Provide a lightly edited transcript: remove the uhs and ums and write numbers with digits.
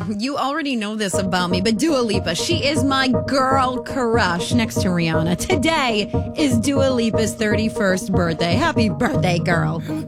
You already know this about me, but Dua Lipa, she is my girl crush next to Rihanna. Today is Dua Lipa's 31st birthday. Happy birthday, girl.